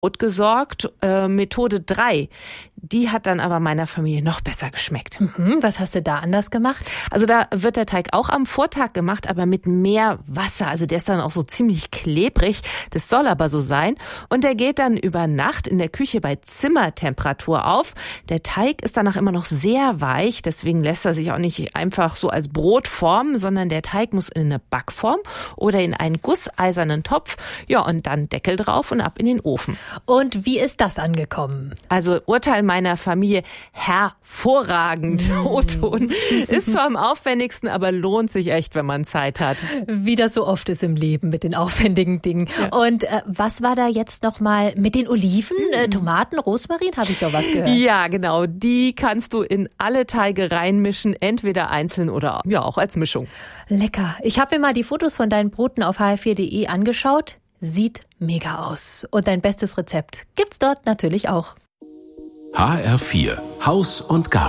Brot gesorgt, Methode 3. Die hat dann aber meiner Familie noch besser geschmeckt. Was hast du da anders gemacht? Also da wird der Teig auch am Vortag gemacht, aber mit mehr Wasser. Also der ist dann auch so ziemlich klebrig. Das soll aber so sein. Und der geht dann über Nacht in der Küche bei Zimmertemperatur auf. Der Teig ist danach immer noch sehr weich. Deswegen lässt er sich auch nicht einfach so als Brot formen, sondern der Teig muss in eine Backform oder in einen gusseisernen Topf. Ja, und dann Deckel drauf und ab in den Ofen. Und wie ist das angekommen? Also Urteil meiner Familie, hervorragend. O-Ton ist zwar am aufwendigsten, aber lohnt sich echt, wenn man Zeit hat. Wie das so oft ist im Leben mit den aufwendigen Dingen. Ja. Und was war da jetzt nochmal mit den Oliven, Tomaten, Rosmarin? Habe ich doch was gehört. Ja, genau. Die kannst du in alle Teige reinmischen, entweder einzeln oder ja auch als Mischung. Lecker. Ich habe mir mal die Fotos von deinen Broten auf hr4.de angeschaut. Sieht mega aus. Und dein bestes Rezept gibt's dort natürlich auch. HR4 Haus und Garten.